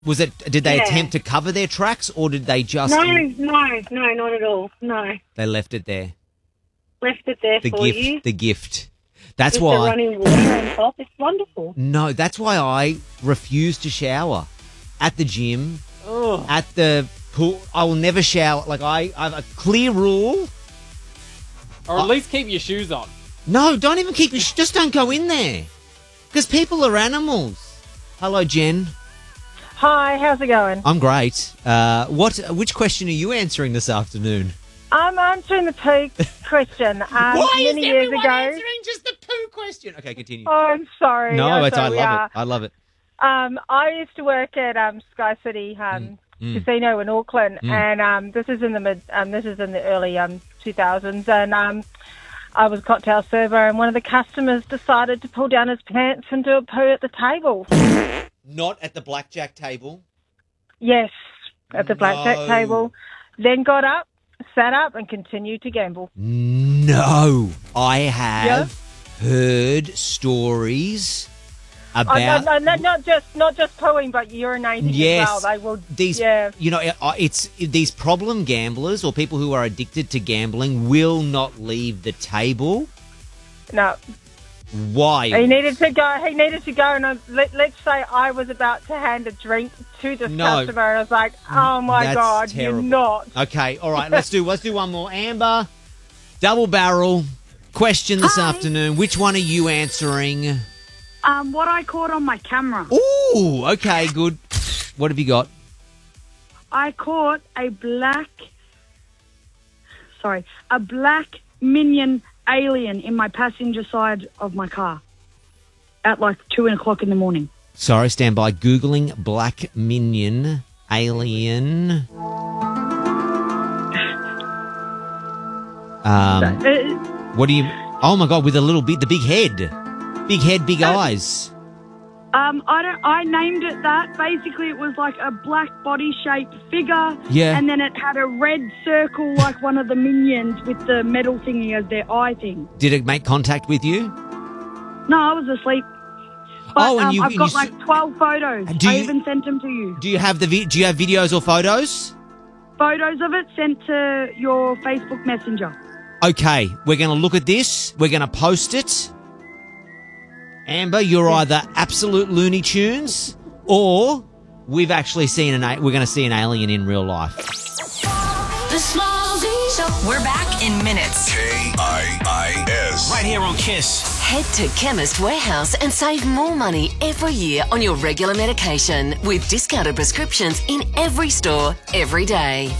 Was it? Did they attempt to cover their tracks, or did they just? No, not at all. No. They left it there. Left it there for you. The gift. That's With why. the running water on top. It's wonderful. No, that's why I refuse to shower at the gym, at the pool. I will never shower. Like I have a clear rule. Or at least keep your shoes on. No, don't even keep your. Just don't go in there, because people are animals. Hello, Jen. Hi, how's it going? I'm great. Which question are you answering this afternoon? I'm answering the poo question. Why many is years everyone ago, answering just the poo question? Okay, continue. Oh, I'm sorry. No, I'm I sorry, love it. I love it. I used to work at Sky City Casino in Auckland, and this is in the early 2000s, and I was a cocktail server, and one of the customers decided to pull down his pants and do a poo at the table. Not at the blackjack table? Yes, at the blackjack table. Then got up, sat up, and continued to gamble. No, I have heard stories about not just pooing, but urinating as well. They will. It's these problem gamblers or people who are addicted to gambling will not leave the table. No. Why? He needed to go, and let's say I was about to hand a drink to this customer, and I was like, "Oh my God, terrible. You're not." Okay, all right, let's do one more. Amber, double barrel question this afternoon. Which one are you answering? What I caught on my camera. Ooh, okay, good. What have you got? I caught a black minion alien in my passenger side of my car at like 2:00 in the morning. Sorry, stand by. Googling black minion alien. What do you? Oh my God! With the big head, big eyes. I named it that. Basically, it was like a black body-shaped figure. Yeah. And then it had a red circle like one of the minions with the metal thingy as their eye thing. Did it make contact with you? No, I was asleep. But, I've got like 12 photos. I even sent them to you. Do you have do you have videos or photos? Photos of it sent to your Facebook Messenger. Okay, we're going to look at this. We're going to post it. Amber, you're either absolute Looney Tunes or we've actually we're going to see an alien in real life. The Smallzy Show. We're back in minutes. KIIS. Right here on KISS. Head to Chemist Warehouse and save more money every year on your regular medication with discounted prescriptions in every store, every day.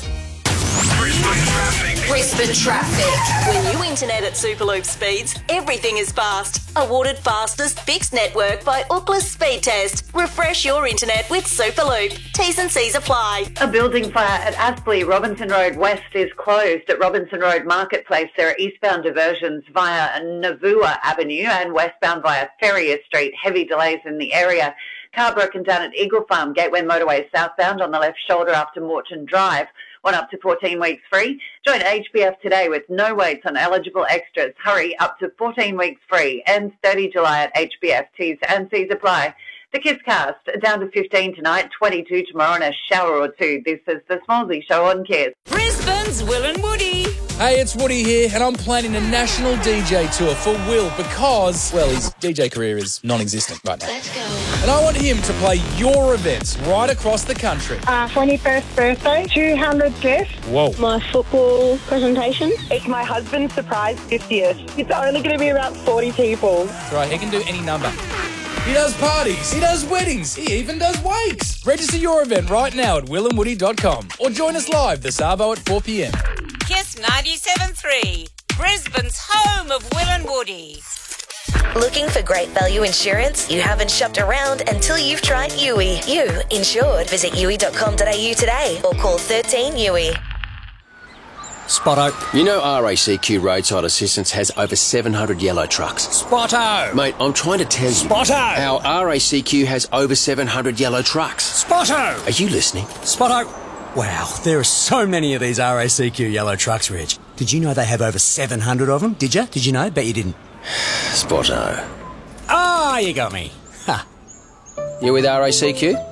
Brisbane traffic. When you internet at Superloop speeds, everything is fast. Awarded fastest fixed network by Ookla Speed Test. Refresh your internet with Superloop. T's and C's apply. A building fire at Aspley, Robinson Road West is closed. At Robinson Road Marketplace, there are eastbound diversions via Navua Avenue and westbound via Ferrier Street. Heavy delays in the area. Car broken down at Eagle Farm, Gateway Motorway southbound on the left shoulder after Morton Drive. One up to 14 weeks free. Join HBF today with no waits on eligible extras. Hurry, up to 14 weeks free. Ends 30 July at HBF. T's and C's apply. The Kiss Cast, down to 15 tonight, 22 tomorrow, and a shower or two. This is the Smallzy Show on Kiss. Brisbane's Will and Woody. Hey, it's Woody here, and I'm planning a national DJ tour for Will because, well, his DJ career is non-existent right now. Let's go. And I want him to play your events right across the country. 21st birthday, 200 guests. Whoa. My football presentation. It's my husband's surprise 50th. It's only going to be about 40 people. That's right, he can do any number. He does parties, he does weddings, he even does wakes. Register your event right now at willandwoody.com or join us live this Arvo at 4 p.m. Kiss 97.3. Brisbane's home of Will and Woody. Looking for great value insurance? You haven't shopped around until you've tried Yui. You insured. Visit yui.com.au today or call 13 Yui. Spotto. You know RACQ Roadside Assistance has over 700 yellow trucks. Spotto. Mate, I'm trying to tell you. Spotto. How RACQ has over 700 yellow trucks. Spotto. Are you listening? Spotto. Wow, there are so many of these RACQ yellow trucks, Reg. Did you know they have over 700 of them? Did you? Did you know? Bet you didn't. Spotto. Ah, you got me. Ha. You with RACQ?